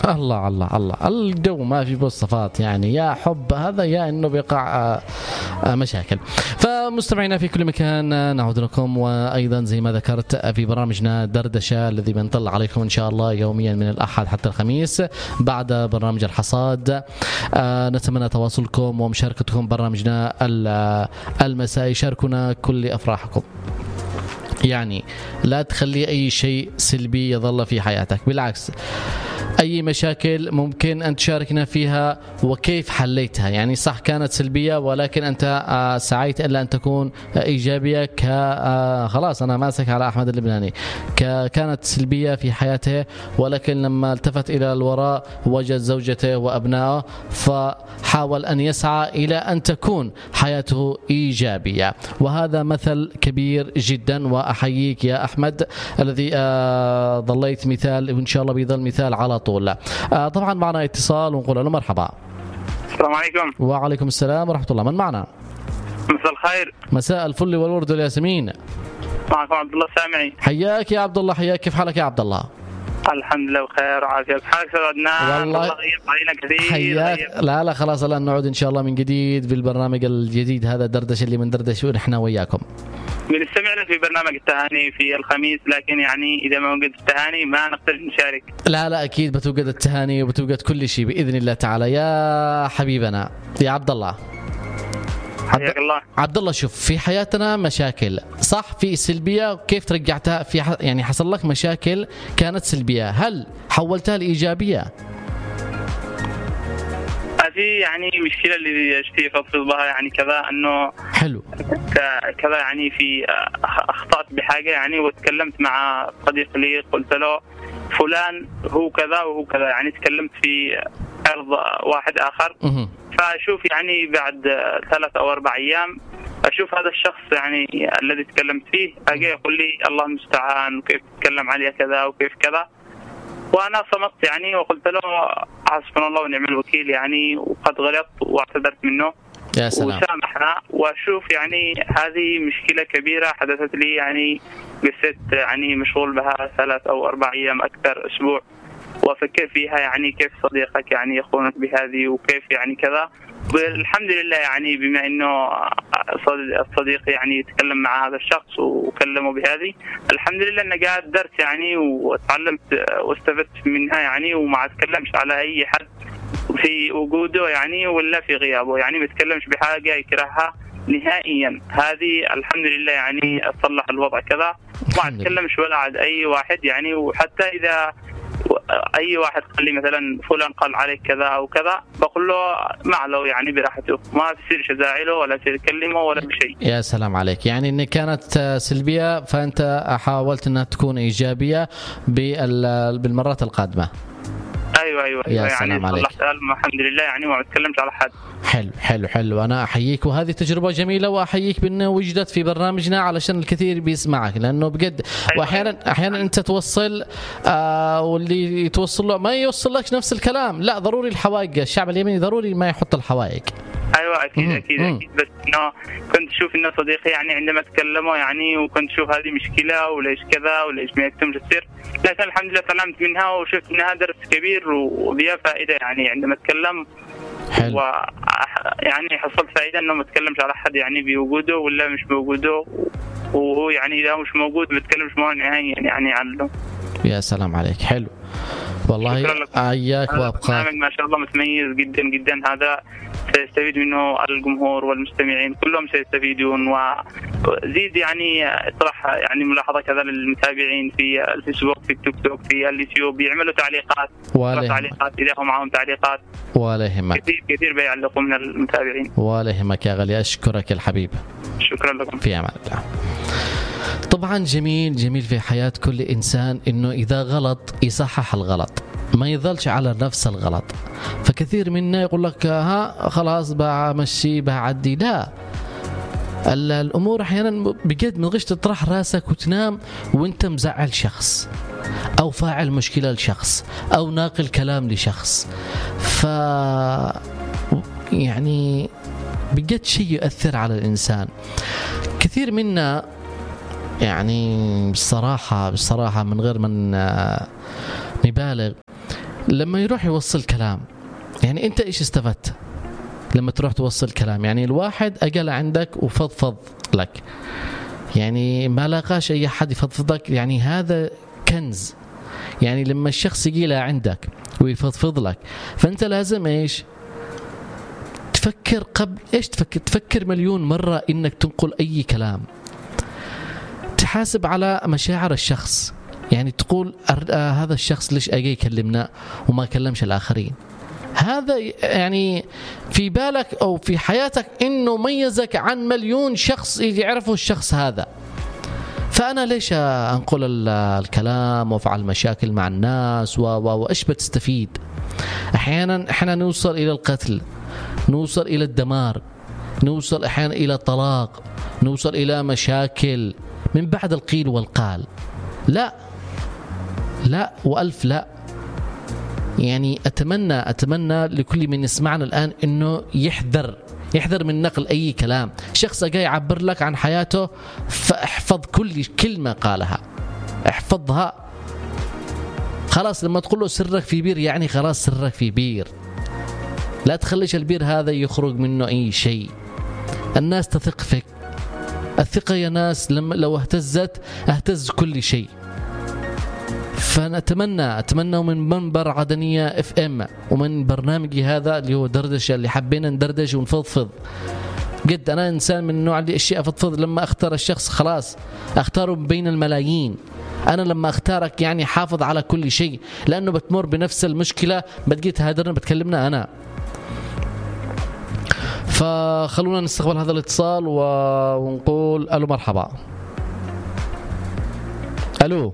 الله الله الله، الجو ما في مواصفات يعني، يا حب هذا يا انه بيقع مشاكل. فمستمعينا في كل مكان نعود لكم، وايضا زي ما ذكرت في برنامجنا دردشه الذي بنطلع عليكم ان شاء الله يوميا من الاحد حتى الخميس بعد برنامج الحصاد. نتمنى تواصلكم ومشاركتكم برنامجنا المسائي، شاركونا كل افراحكم. يعني لا تخلي أي شيء سلبي يظل في حياتك، بالعكس أي مشاكل ممكن أن تشاركنا فيها وكيف حليتها. يعني صح كانت سلبية ولكن أنت سعيت إلا أن تكون إيجابية. خلاص أنا ماسك على أحمد اللبناني، كانت سلبية في حياته ولكن لما التفت إلى الوراء وجد زوجته وأبنائه، فحاول أن يسعى إلى أن تكون حياته إيجابية. وهذا مثل كبير جدا، وأحييك يا أحمد الذي ظليت مثال، وإن شاء الله بيظل مثال على طول. طبعا معنا اتصال ونقول له مرحبا. السلام عليكم. وعليكم السلام ورحمة الله. من معنا؟ مساء الخير. مساء الفل والورد والياسمين. معكم عبد الله السامعي. حياك يا عبد الله، حياك. كيف حالك يا عبد الله؟ الحمد لله بخير وعافية. حالك سعدنا والله غيب علينا كثير. حياك. لا خلاص الآن نعود إن شاء الله من جديد بالبرنامج الجديد هذا دردش اللي من دردش ونحن وياكم. بنستمع لك في برنامج التهاني في الخميس، لكن يعني إذا ما وجد التهاني ما نقدر نشارك. لا أكيد بتوجد التهاني وبتوجد كل شيء بإذن الله تعالى يا حبيبنا يا عبد الله. حياك الله. عبد الله، شوف في حياتنا مشاكل صح، في سلبية، كيف ترجعتها؟ يعني حصل لك مشاكل كانت سلبية، هل حولتها لإيجابية؟ في يعني مشكلة اللي اشتي فضفض بها يعني كذا انه حلو كذا يعني في اخطأت بحاجة يعني، وتكلمت مع صديق لي قلت له فلان هو كذا وهو كذا، يعني تكلمت في عرض واحد آخر. فأشوف يعني بعد 3 أو 4 أيام أشوف هذا الشخص يعني الذي تكلمت فيه أجي يقول لي الله المستعان وكيف تتكلم عليه كذا وكيف كذا، وأنا صمت يعني وقلت له حسبنا الله ونعم الوكيل يعني، وقد غلطت واعتذرت منه يا سلام. وسامحنا. وأشوف يعني هذه مشكلة كبيرة حدثت لي يعني، قصت يعني مشغول بها 3 أو 4 أيام أكثر أسبوع، وأفكر فيها يعني كيف صديقك يعني يخونك بهذه وكيف يعني كذا. والحمد لله يعني بما إنه الصديق يعني يتكلم مع هذا الشخص وكلمه بهذه، الحمد لله أنه قاعد درس يعني وتعلمت واستفدت منها يعني، وما أتكلمش على أي حد في وجوده يعني ولا في غيابه، يعني ما أتكلمش بحاجة يكرهها نهائيا. هذه الحمد لله يعني أصلح الوضع كذا، ما أتكلمش ولا عاد أي واحد يعني. وحتى إذا أي واحد قال لي مثلا فلان قال عليك كذا أو كذا، بقول له ما له يعني براحته، ما بصيرش أزعله ولا بصير أكلمه ولا بشيء. يا سلام عليك، يعني إن كانت سلبية فأنت حاولت أنها تكون إيجابية بالمرات القادمة. أيوة يا سلام يعني عليك. الحمد لله يعني وما أتكلمش على حد. حلو أنا أحييك، وهذه تجربة جميلة، وأحييك بأنه وجدت في برنامجنا علشان الكثير بيسمعك، لأنه بجد أيوة. وأحيانا أنت توصل واللي يتوصل له ما يوصل لك نفس الكلام. لا ضروري الحوائج، الشعب اليمني ضروري ما يحط الحوائج. أيوة أكيد. بس إنه كنت أشوف إنه صديقي يعني عندما تكلموا يعني، وكنت أشوف هذه مشكلة وليش كذا وليش ما يكتمش تصير، لكن الحمد لله سلمت منها وشفت إنها درس كبير وبيها فائدة يعني عندما أتكلم. حلو. يعني حصلت فائدة إنه ما أتكلمش على حد يعني بوجوده ولا مش بوجوده، وهو يعني إذا مش موجود ما أتكلمش معه نهائيا يعني عنه. يا سلام عليك. حلو والله، أياك وأبقاك. ما شاء الله متميز جدا جدا، هذا سيستفيد منه الجمهور والمستمعين كلهم سيستفيدون. وزيد يعني اطرح يعني ملاحظة كذا للمتابعين في الفيسبوك في التيك توك في اليوتيوب، يعملوا تعليقات إذا هم معهم تعليقات، ولا يهمك، كثير بيعلقوا من المتابعين. ولا يهمك يا غالي، أشكرك الحبيب. شكرا لكم. في أمان الله. طبعا جميل في حياة كل إنسان إنه إذا غلط يصحح الغلط، ما يظلش على نفس الغلط. فكثير منا يقول لك ها خلاص بمشي بعدي. لا، الأمور أحيانا بجد من غش تطرح راسك وتنام وانت مزعل شخص أو فاعل مشكلة لشخص أو ناقل كلام لشخص، يعني بجد شيء يؤثر على الإنسان. كثير منا يعني بصراحة من غير من نبالغ لما يروح يوصل كلام، يعني أنت إيش استفدت لما تروح توصل كلام؟ يعني الواحد أجل عندك وفضفض لك، يعني ما لاقاش أي حد يفضفضك، يعني هذا كنز. يعني لما الشخص يجي عندك ويفضفض لك، فأنت لازم إيش تفكر قبل إيش تفكر مليون مرة إنك تنقل أي كلام. تحاسب على مشاعر الشخص، يعني تقول هذا الشخص ليش أجي يكلمنا وما كلمش الآخرين. هذا يعني في بالك أو في حياتك إنه ميزك عن مليون شخص يعرفه الشخص هذا. فأنا ليش أنقل الكلام وأفعل مشاكل مع الناس وإيش بتستفيد؟ أحيانا إحنا نوصل إلى القتل، نوصل إلى الدمار، نوصل أحيانا إلى الطلاق، نوصل إلى مشاكل من بعد القيل والقال. لا وألف لا. يعني أتمنى لكل من يسمعنا الآن إنه يحذر من نقل أي كلام. شخص جاي يعبر لك عن حياته، فاحفظ كل كلمة قالها، احفظها. خلاص لما تقول له سرك في بير، يعني خلاص سرك في بير، لا تخليش البير هذا يخرج منه أي شيء. الناس تثق فيك، الثقة يا ناس لو اهتز كل شيء. فأتمنى من منبر عدنية FM ومن برنامجي هذا اللي هو دردشة، اللي حبينا ندردش ونفضفض. قد أنا إنسان من النوع اللي أشياء أفضفض. لما أختار الشخص خلاص أختاره بين الملايين. أنا لما أختارك يعني حافظ على كل شيء، لأنه بتمر بنفس المشكلة، بتجي تهادرنا بتكلمنا أنا. فخلونا نستقبل هذا الاتصال ونقول ألو مرحبا. ألو.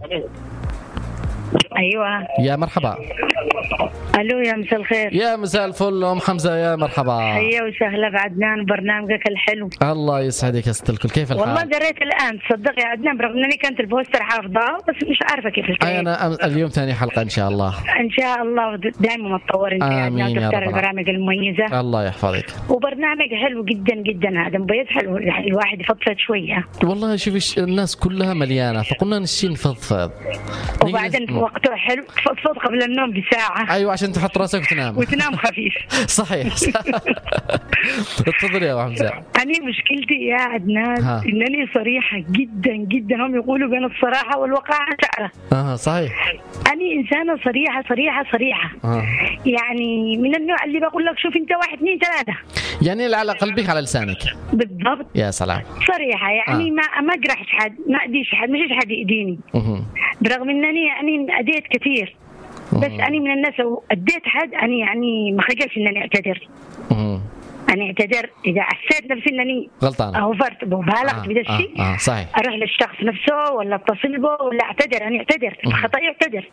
أيوة يا مرحبا. ألو يا مساء الخير. يا مساء الفل أم حمزة، يا مرحبا. حيا وسهلا بعدنان برنامجك الحلو. الله يسعدك يا ست الكل، كيف الحال؟ والله قريت الآن تصدق يا عدنان، برغم أنني كانت البوستر حافظة بس مش عارفة كيف الكلام. أنا اليوم ثاني حلقة إن شاء الله. إن شاء الله دائما متطور أنت يا عدنان وتختار البرامج المميزة. الله يحفظك. وبرنامج حلو جدا جدا، هذا مبيز حلو، الواحد يفضفض شوية. والله شوف الناس كلها مليانة، فقلنا نشي نفضفض. وبعدين وقته حلو تفضفض قبل النوم بساعة. أيوة عشان تحط راسك وتنام خفيف. صحيح. تفضل يا أبو حمزة. أنا مشكلتي يا عدنان إنني صريحة جدا جدا، هم يقولوا بين الصراحة والوقاحة شعرة. صحيح. أنا إنسانة صريحة. يعني من النوع اللي بقول لك شوف أنت 1 2 3، يعني على قلبك على لسانك. بالضبط. يا سلام. صريحة يعني ما أجرحش حد، ما أديش حد، مش حد يأذيني. برغم إنني يعني أديت كثير، بس أنا من الناس لو أديت حد أنا يعني ما خجلش إنني أعتذر. أنا أعتذر إذا حسيت نفسي إنني غلطانة أو فرت وبالغت بهذا الشيء. صحيح. أروح للشخص نفسه ولا أتصل به ولا أعتذر، أنا أعتذر خطأي أعتذر.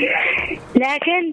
لكن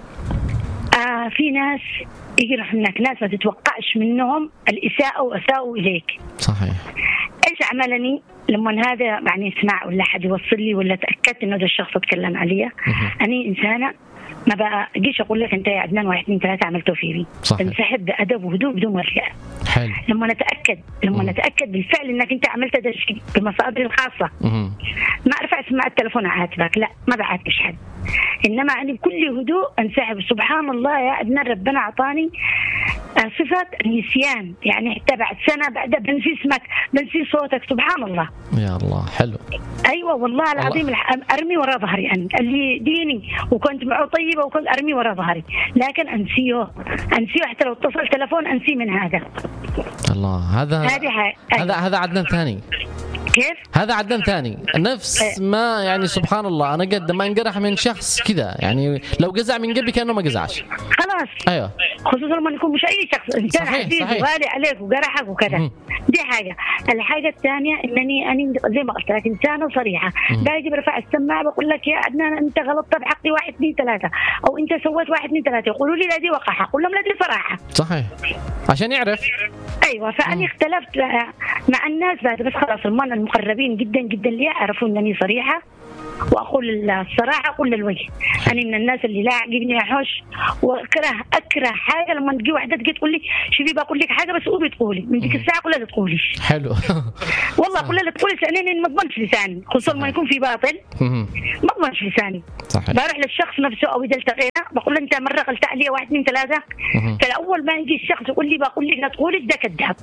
في ناس يجرح منك، ناس ما تتوقعش منهم الإساءة وأساءوا إليك. صحيح. إيش عملني لما هذا يعني يسمع ولا حد يوصل لي ولا تأكدت إن هذا الشخص اتكلم عليا؟ أنا إنسانة ما بقى أجيش أقول لك أنت يا عدنان 1 2 3 عملته فيني. انسحب بأدب وهدوء بدون مرجع. حلو. لما نتأكد بالفعل إنك أنت عملت هذا الشيء بمصادر الخاصة. ما أرفع سماعة التلفون أعاتبك، لا ما بعاتبش حد، إنما أنا بكل هدوء انسحب. سبحان الله يا عدنان، ربنا أعطاني صفة النسيان، يعني حتى بعد سنة بعد بنسي اسمك بنسي صوتك. سبحان الله. يا الله حلو. أيوة والله العظيم أرمي وراء ظهري، يعني اللي ديني وكنت معه طيبة وكنت أرمي وراء ظهري، لكن أنسيه حتى لو اتصل تلفون أنسيه من هذا. الله. هذا عدنان ثاني. كيف؟ هذا عدنان ثاني نفس ما يعني سبحان الله. أنا قد ما انجرح من شخص كذا، يعني لو جزع من قبل كأنه ما جزعش. خلاص. أيوة. خصوصا لما يكون مش أي شخص إنسان عزيز وغالي عليك وجرحك وكذا. دي حاجة. الحاجة الثانية أني زي ما قلت لك إنسانة صريحة. باجي برفع السماعة بقول لك يا عدنان أنت غلطت بحقي 1 2 3، أو أنت سويت 1 2 3، يقولوا لي لا دي وقاحة، أقول لهم لا دي صراحة. صحيح. عشان يعرف. أيوة. فأني اختلفت مع الناس بعد، بس خلاص المقربين جدا جدا اللي يعرفوا أنني صريحة واقول الصراحه، اقول للوجه. انا من الناس اللي لا يعجبني احوش، اكره حاجه لما تجي واحده تجي تقول لي شوفي بقول لك حاجه بس قومي تقولي من ديك الساعه اقول لها لا تقوليش. حلو. والله اقول لها لا تقولي لاني ما اضمنش لساني، خصوصا ما يكون في باطل ما اضمنش لساني. صحيح. بروح للشخص نفسه او اذا التقينا بقول له انت مره قلت علي 1 2 3، فالاول ما يجي الشخص يقول لي بقول لك لا تقولي ده كذاب،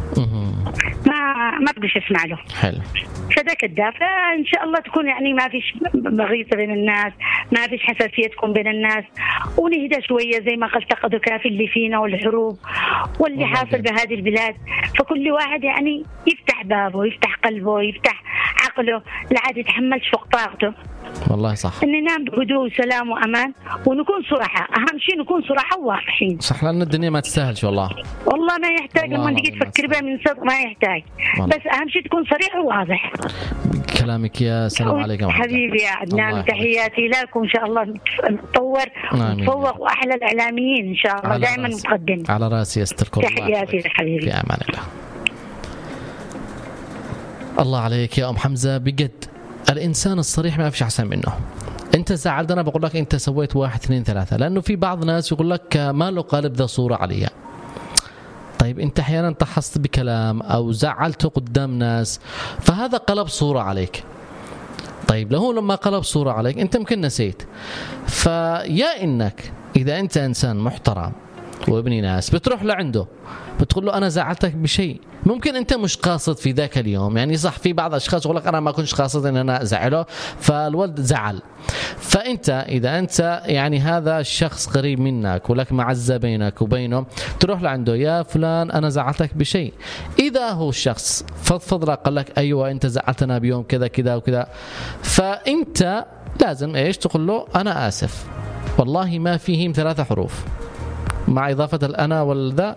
ما بقدرش اسمع له. حلو. فده كذاب. فان شاء الله تكون يعني ما فيش بغيضه بين الناس، ما فيش حساسيه تكون بين الناس، ونهدى شويه زي ما قلت قد كافي اللي فينا والحروب واللي حاصل بهذه البلاد. فكل واحد يعني يفتح بابه، يفتح قلبه، يفتح عقله، لا عاد يتحملش فوق طاقته. والله صح. ان ننام بهدوء وسلام وامان، ونكون صراحه، اهم شيء نكون صراحه وواضحين. صح، لان الدنيا ما تستاهلش والله. والله ما يحتاج لما تيجي تفكر بها من صدق، ما يحتاج والله. بس اهم شيء تكون صريح وواضح. كلامك يا سلام عليكم حبيبي يا عدنان، تحياتي لكم. ان شاء الله نتطور ونتفوق، واحلى الاعلاميين ان شاء الله دائما متقدم. على راسي، استركم. تحياتي حبيبي، في امان الله. الله عليك يا ام حمزه، بجد الانسان الصريح ما فيش احسن منه. انت زعلتنا بقول لك انت سويت 1 2 3، لانه في بعض الناس يقول لك ما له قالب ذا صوره عليا. طيب انت احيانا تحصت بكلام او زعلته قدام ناس، فهذا قلب صوره عليك. طيب له لما قلب صوره عليك انت يمكن نسيت، فيا انك اذا انت انسان محترم وابني ناس بتروح لعنده بتقول له انا زعلتك بشيء ممكن انت مش قاصد في ذاك اليوم، يعني صح في بعض الاشخاص يقول لك انا ما كنتش قاصد ان انا ازعله فالولد زعل. فانت اذا انت يعني هذا الشخص قريب منك ولك معزه بينك وبينه، تروح لعنده يا فلان انا زعلتك بشيء. اذا هو الشخص فضفض لك قال لك ايوه انت زعلتنا بيوم كذا كذا وكذا، فانت لازم ايش تقول له انا اسف والله ما فيهم 3 حروف مع اضافه الانا والذا،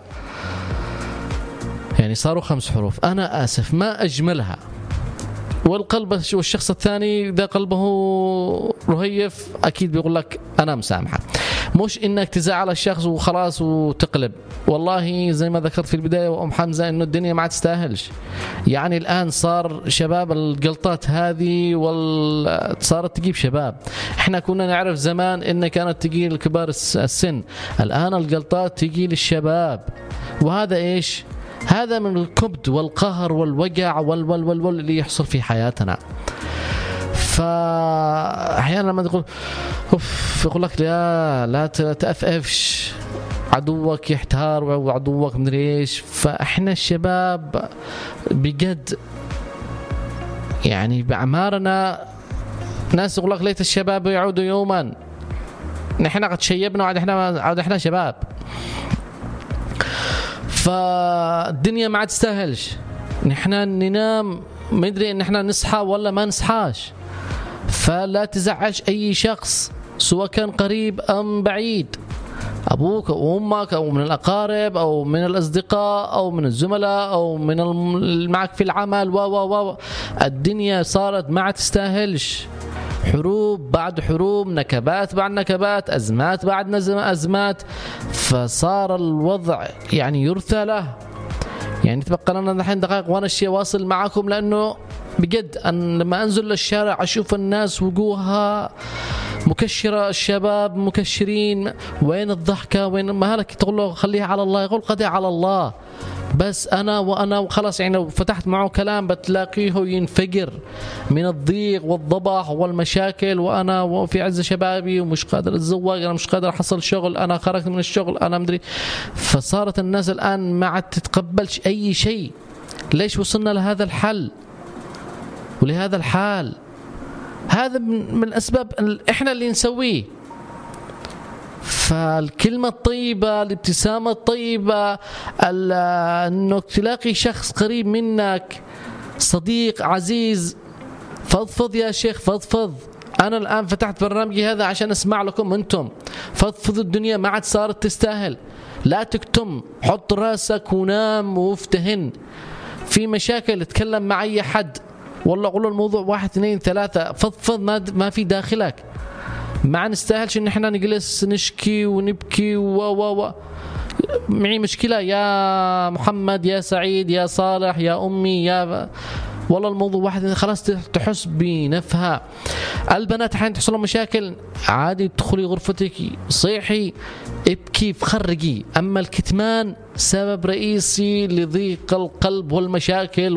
يعني صاروا 5 حروف. أنا آسف، ما أجملها. والقلب والشخص الثاني إذا قلبه رهيف أكيد بيقول لك أنا مسامحة. مش إنك تزعل الشخص وخلاص وتقلب. والله زي ما ذكرت في البداية وأم حمزة إنه الدنيا ما تستاهلش. يعني الآن صار شباب الجلطات هذه صارت تجيب شباب. إحنا كنا نعرف زمان إن كانت تجي لكبار السن، الآن الجلطات تجي للشباب. وهذا إيش؟ هذا من الكبد والقهر والوجع وال اللي يحصل في حياتنا. فأحيانا لما تقول أوف يقول لك لا تأفأفش، عدوك يحتار وعدوك مدري إيش. فإحنا الشباب بجد يعني بأعمارنا ناس يقول لك ليت الشباب يعودوا يوما، نحن قد شيبنا وعاد إحنا شباب. فالدنيا ما عاد تستاهلش نحن ننام مدري ان احنا نصحى ولا ما نصحاش. فلا تزعلش اي شخص سواء كان قريب ام بعيد، ابوك او امك او من الاقارب او من الاصدقاء او من الزملاء او من معك في العمل الدنيا صارت ما عاد تستاهلش. حروب بعد حروب، نكبات بعد نكبات، أزمات بعد أزمات. فصار الوضع يعني يرثى له. يعني تبقى لنا الحين دقائق وأنا الشيء واصل معكم، لأنه بجد لما أنزل للشارع أشوف الناس وجوهها مكشرة، الشباب مكشرين، وين الضحكة وين مالك؟ تقول له خليها على الله، يقول قد على الله. بس أنا وخلاص يعني لو فتحت معه كلام بتلاقيه ينفجر من الضيق والضبح والمشاكل، وأنا في عز شبابي ومش قادر أتزوج، أنا مش قادر أحصل شغل، أنا خرجت من الشغل، أنا مدري. فصارت الناس الآن ما عاد تتقبلش أي شيء. ليش وصلنا لهذا الحل ولهذا الحال؟ هذا من الأسباب إحنا اللي نسويه. فالكلمة الطيبة، الابتسامة الطيبة، أنك تلاقي شخص قريب منك، صديق عزيز، فضفض يا شيخ فضفض. أنا الآن فتحت برنامجي هذا عشان أسمع لكم أنتم. فضفض، الدنيا ما عاد صارت تستاهل. لا تكتم، حط راسك ونام وافتهن. في مشاكل اتكلم مع أي حد، والله قولوا الموضوع 1 2 3، فضفض، ما في داخلك. ما نستاهلش ان احنا نجلس نشكي ونبكي معي مشكلة يا محمد، يا سعيد، يا صالح، يا أمي، يا والله الموضوع واحد خلاص تحس بنفها. البنات حين تحصل لهم مشاكل عادي ادخلي غرفتك صيحي ابكي خرجي. أما الكتمان سبب رئيسي لضيق القلب والمشاكل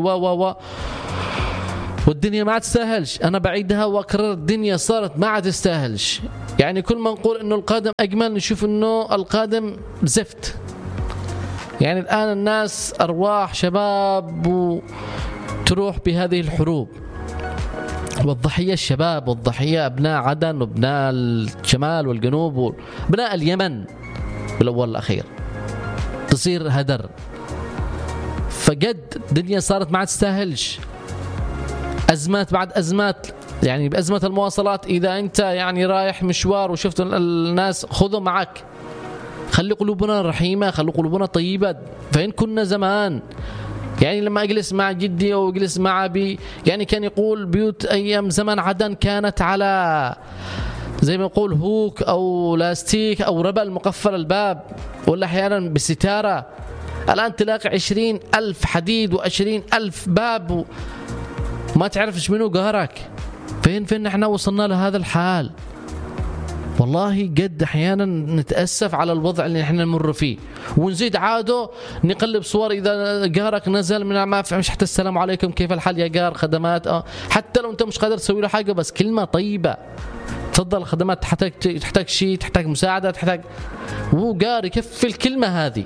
والدنيا ما تستاهلش. أنا بعيدها وأكرر، الدنيا صارت ما تستاهلش. يعني كل ما نقول إنه القادم أجمل نشوف إنه القادم زفت. يعني الآن الناس أرواح شباب تروح بهذه الحروب، والضحية الشباب والضحية أبناء عدن وابناء الشمال والجنوب وابناء اليمن بالأول والأخير تصير هدر. فقد الدنيا صارت ما تستاهلش. أزمات بعد أزمات، يعني بأزمة المواصلات إذا أنت يعني رايح مشوار وشفت الناس خذوا معك، خلي قلوبنا رحيمة، خلي قلوبنا طيبة. فإن كنا زمان يعني لما أجلس مع جدي أو أجلس مع أبي يعني كان يقول بيوت أيام زمان عدن كانت على زي ما يقول هوك أو لاستيك أو ربل مقفل الباب، ولا أحيانا بستارة. الآن تلاقي 20,000 حديد و20,000 باب وما تعرفش منو قهرك. فين احنا وصلنا لهذا الحال؟ والله قد احيانا نتاسف على الوضع اللي احنا نمر فيه، ونزيد عاده نقلب صور اذا جارك نزل من ما فهمش حتى السلام عليكم كيف الحال يا جار، خدمات حتى لو انت مش قادر تسوي له حاجه بس كلمه طيبه، تفضل خدمات، تحتاج شيء، تحتاج مساعده، تحتاج وجار يكفي الكلمه هذه.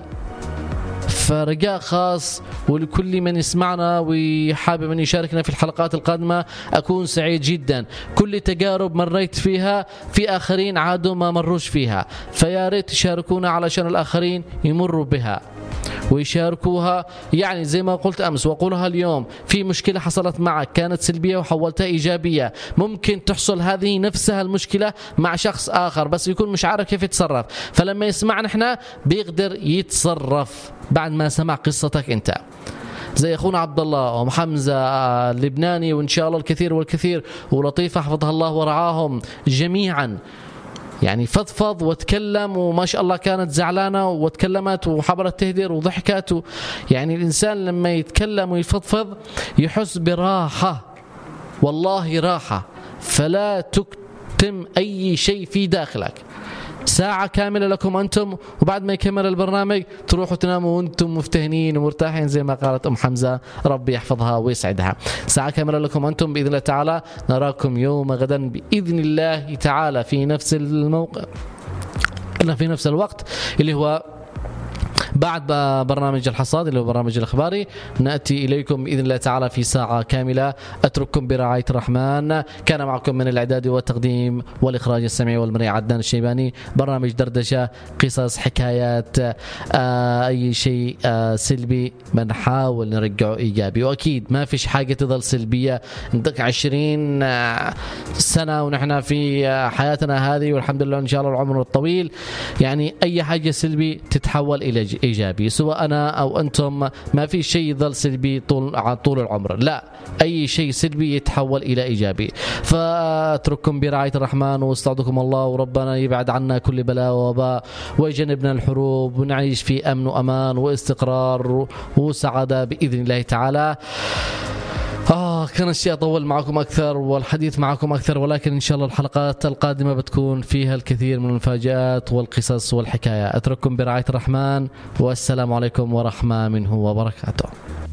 فرجاء خاص ولكل من يسمعنا وحابب أن يشاركنا في الحلقات القادمة أكون سعيد جدا. كل تجارب مريت فيها في آخرين عادوا ما مروش فيها، فيا ريت تشاركونا علشان الآخرين يمروا بها ويشاركوها. يعني زي ما قلت أمس وأقولها اليوم، في مشكلة حصلت معك كانت سلبية وحولتها إيجابية، ممكن تحصل هذه نفسها المشكلة مع شخص آخر بس يكون مش عارف كيف يتصرف، فلما يسمعنا احنا بيقدر يتصرف بعد ما سمع قصتك انت. زي أخونا عبد الله وحمزة اللبناني وإن شاء الله الكثير والكثير، ولطيفة حفظها الله ورعاهم جميعا، يعني فضفض وتكلم وما شاء الله كانت زعلانة وتكلمت وحبرت تهدر وضحكت. يعني الإنسان لما يتكلم ويفضفض يحس براحة، والله راحة، فلا تكتم أي شيء في داخلك. ساعة كاملة لكم أنتم، وبعد ما يكمل البرنامج تروحوا تناموا وأنتم مفتهنين ومرتاحين زي ما قالت أم حمزة، ربي يحفظها ويسعدها. ساعة كاملة لكم أنتم بإذن الله تعالى. نراكم يوم غدا بإذن الله تعالى في نفس الموقع، في نفس الوقت اللي هو بعد برنامج الحصاد اللي هو برنامج الأخباري. نأتي إليكم بإذن الله تعالى في ساعة كاملة. أترككم برعاية الرحمن. كان معكم من الإعداد والتقديم والإخراج السمعي والمرئي عدنان الشيباني. برنامج دردشة، قصص، حكايات، أي شيء سلبي بنحاول نرجعه إيجابي. وأكيد ما فيش حاجة تظل سلبية. عندك 20 سنة ونحن في حياتنا هذه والحمد لله إن شاء الله العمر الطويل، يعني أي حاجة سلبي تتحول إلى إيجابي، سواء أنا أو أنتم. ما في شيء يظل سلبي طول العمر، لا، أي شيء سلبي يتحول إلى إيجابي. فأترككم برعاية الرحمن واستودعكم الله، وربنا يبعد عنا كل بلاء ووباء ويجنبنا الحروب ونعيش في أمن وأمان واستقرار وسعادة بإذن الله تعالى. كان الشيء أطول معكم أكثر والحديث معكم أكثر، ولكن إن شاء الله الحلقات القادمة بتكون فيها الكثير من المفاجآت والقصص والحكاية. أترككم برعاية الرحمن والسلام عليكم ورحمة منه وبركاته.